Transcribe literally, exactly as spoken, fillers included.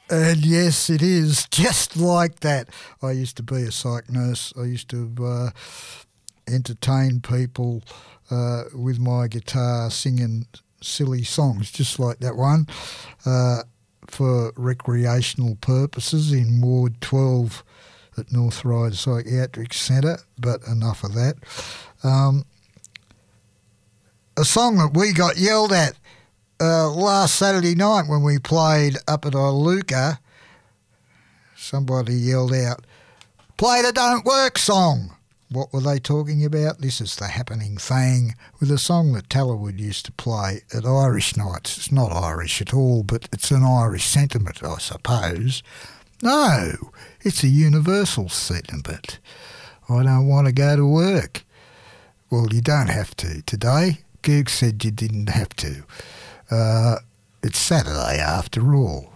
And yes, it is just like that. I used to be a psych nurse. I used to uh, entertain people uh, with my guitar singing silly songs, just like that one, uh, for recreational purposes in Ward twelve at North Ryde Psychiatric Centre, but enough of that. Um, a song that we got yelled at uh, last Saturday night when we played up at Iluka, somebody yelled out, "Play the Don't Work song." What were they talking about? This is the happening thing with a song that Tallerwood used to play at Irish nights. It's not Irish at all, but it's an Irish sentiment, I suppose. No, it's a universal sentiment. I don't want to go to work. Well, you don't have to today. Goog said you didn't have to. Uh, it's Saturday after all.